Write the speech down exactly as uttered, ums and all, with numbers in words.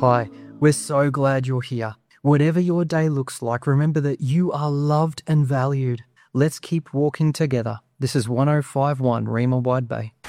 Hi, we're so glad you're here. Whatever your day looks like, remember that you are loved and valued. Let's keep walking together. This is one oh five point one Rima Wide Bay.